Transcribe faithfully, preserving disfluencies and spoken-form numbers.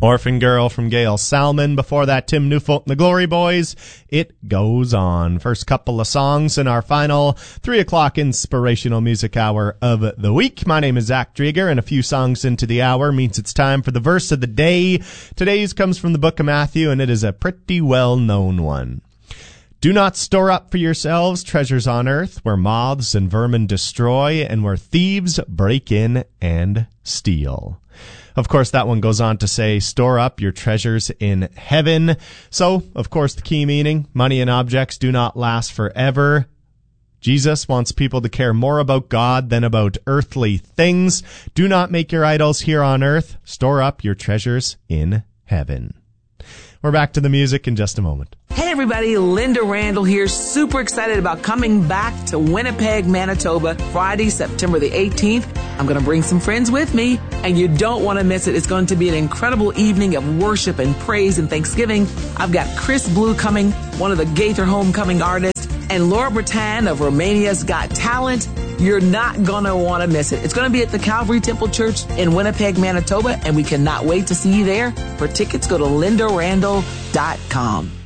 Orphan Girl from Gail Salmon. Before that, Tim Newfolt and the Glory Boys. It Goes On. First couple of songs in our final three o'clock inspirational music hour of the week. My name is Zach Drieger, and a few songs into the hour means it's time for the verse of the day. Today's comes from the book of Matthew, and it is a pretty well-known one. Do not store up for yourselves treasures on earth, where moths and vermin destroy, and where thieves break in and steal. Of course, that one goes on to say, store up your treasures in heaven. So, of course, the key meaning, money and objects do not last forever. Jesus wants people to care more about God than about earthly things. Do not make your idols here on earth. Store up your treasures in heaven. We're back to the music in just a moment. Hey everybody, Linda Randall here, super excited about coming back to Winnipeg, Manitoba, Friday, September the eighteenth. I'm going to bring some friends with me, and you don't want to miss it. It's going to be an incredible evening of worship and praise and thanksgiving. I've got Chris Blue coming, one of the Gaither Homecoming artists, and Laura Bretan of Romania's Got Talent. You're not going to want to miss it. It's going to be at the Calvary Temple Church in Winnipeg, Manitoba, and we cannot wait to see you there. For tickets, go to linda randall dot com.